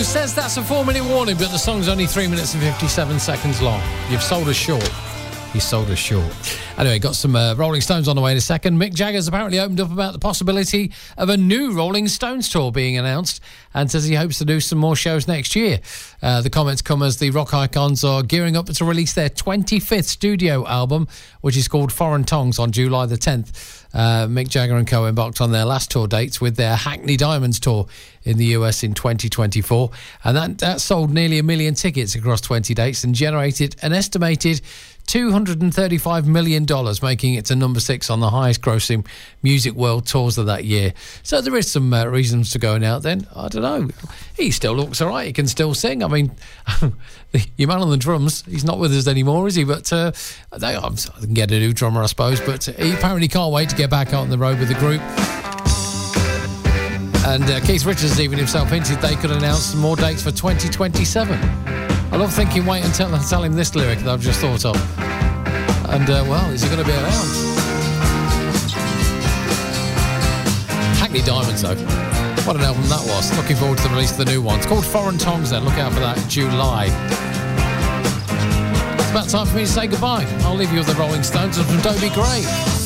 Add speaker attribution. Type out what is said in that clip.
Speaker 1: who says that's a 4-minute warning, but the song's only 3 minutes and 57 seconds long. You've sold us short. He sold us short. Anyway, got some Rolling Stones on the way in a second. Mick Jagger's apparently opened up about the possibility of a new Rolling Stones tour being announced, and says he hopes to do some more shows next year. The comments come as the rock icons are gearing up to release their 25th studio album, which is called Foreign Tongues, on July the 10th. Mick Jagger and co embarked on their last tour dates with their Hackney Diamonds tour in the US in 2024, and that sold nearly 1 million tickets across 20 dates and generated an estimated $235 million, making it to number 6 on the highest grossing music world tours of that year. So there is some reasons to go out then. I don't know. He still looks all right. He can still sing. I mean, your man on the drums, he's not with us anymore, is he? But they can get a new drummer, I suppose. But he apparently can't wait to get back out on the road with the group. And Keith Richards even himself hinted they could announce some more dates for 2027. I love thinking, wait until I tell him this lyric that I've just thought of. And, well, is he going to be around? Hackney Diamonds, though. What an album that was. Looking forward to the release of the new one. It's called Foreign Tongues, then. Look out for that in July. It's about time for me to say goodbye. I'll leave you with the Rolling Stones and from Dobie Gray.